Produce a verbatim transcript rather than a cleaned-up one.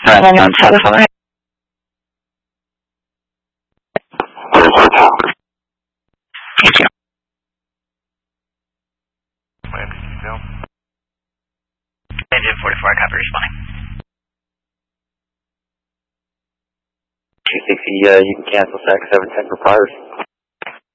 Calling on telephone. Thank you. Engine forty-four, copy, responding. two sixty, uh, you can cancel S A C seven ten for priors.